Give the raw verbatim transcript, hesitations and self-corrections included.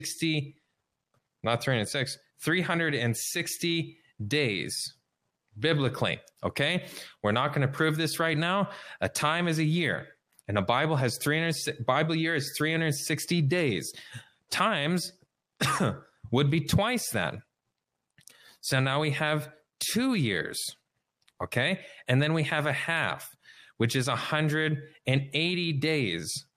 sixty, not three hundred six, three hundred sixty days biblically, okay? We're not going to prove this right now. A time is a year, and the Bible has three hundred, Bible year is three hundred sixty days. Times would be twice that. So now we have two years, okay? And then we have a half, which is one hundred eighty days.